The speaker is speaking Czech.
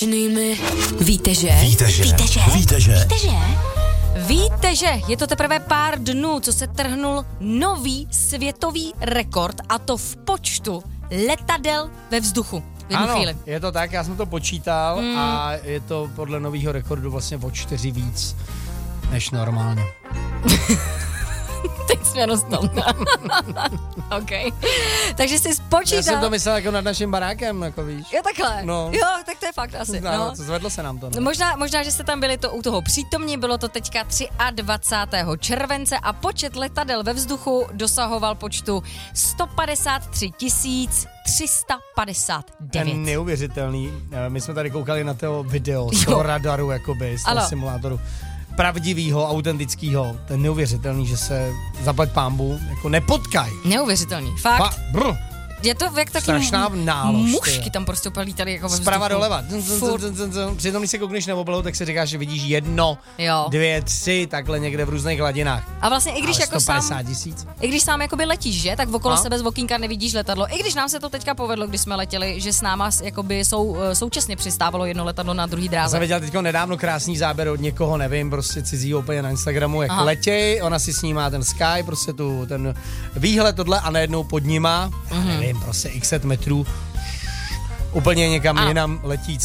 Víte, že? Víte, že je to teprve pár dnů, co se trhnul nový světový rekord, a to v počtu letadel ve vzduchu. Ano, chvíli. je to tak, já jsem to počítal a je to podle nového rekordu vlastně o 4 víc než normálně. Teď jsme dostal. OK. Takže jsi spočítal. Já jsem to myslel jako nad naším barákem, jako víš. Jo, takhle. No. Jo, tak to je fakt asi. No. Zvedlo se nám to. No. Možná, že jste tam byli to u toho přítomní, bylo to teďka 23. července a počet letadel ve vzduchu dosahoval počtu 153 359. Neuvěřitelný. My jsme tady koukali na to video z toho radaru, jakoby, z toho simulátoru. Pravdivýho, autentického. To je neuvěřitelný, že se zaplať pánbu jako nepotkají. Neuvěřitelný. Fakt. Je to jak taky strašná nálož. Mušky tam prostě úplně lítaly jako ve vzduchu. Zprava doleva. Přitom, když se koukneš na mobilu, tak si říkáš, že vidíš 1, 2, 3, takhle někde v různých hladinách. A vlastně i když jako 150 000. I když sám jakoby letíš, že? Tak okolo sebe z okýnka nevidíš letadlo. I když nám se to teďka povedlo, když jsme letěli, že s náma jakoby současně přistávalo jedno letadlo na druhý dráze. Já jsem viděl teďko nedávno krásný záběr od někoho, nevím, prostě cizího úplně na Instagramu, jak letěj, ona si snímá ten sky, prostě ten výhled tohle a najednou pod nima, nevím, prostě x metrů, úplně někam jinam letí